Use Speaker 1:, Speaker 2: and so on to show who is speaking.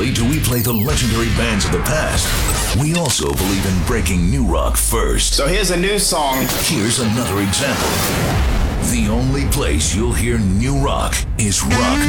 Speaker 1: only do we play the legendary bands of the past, we also believe in breaking new rock first.
Speaker 2: So here's a new song.
Speaker 1: Here's another example. The only place you'll hear new rock is Rock